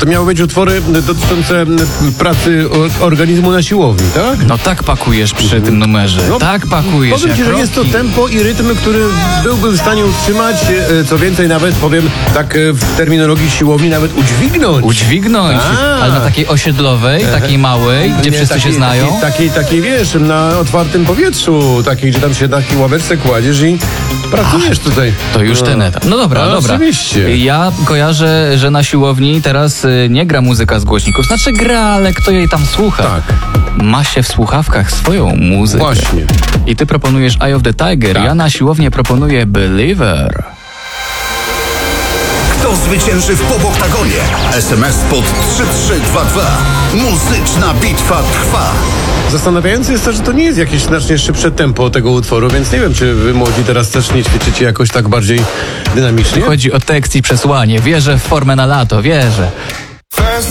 to miały być utwory dotyczące pracy organizmu na siłowni, tak? No tak pakujesz przy tym numerze. No, tak pakujesz. Powiem ci, że jest to tempo i rytm, który byłbym w stanie utrzymać, co więcej nawet powiem tak w terminologii siłowni, nawet udźwignąć. Udźwignąć, ale na takiej osiedlowej, takiej małej, gdzie wszyscy się znają. Takiej wiesz, na otwartym powietrzu, takiej, gdzie tam się taki ławeczce kładziesz i pracujesz tutaj. To już ten etap. No dobra, dobra. Oczywiście. Ja kojarzę, że na siłowni teraz nie gra muzyka z głośników. Znaczy gra, ale kto jej tam słucha? Tak. Ma się w słuchawkach swoją muzykę. Właśnie. I ty proponujesz Eye of the Tiger, Tak. ja na siłownię proponuję Believer. Kto zwycięży w Poboktagonie? SMS pod 3322. Muzyczna bitwa trwa. Zastanawiające jest to, że to nie jest jakieś znacznie szybsze tempo tego utworu, więc nie wiem, czy wy młodzi teraz też nie ćwiczycie jakoś tak bardziej dynamicznie. Chodzi o tekst i przesłanie. Wierzę w formę na lato, wierzę. First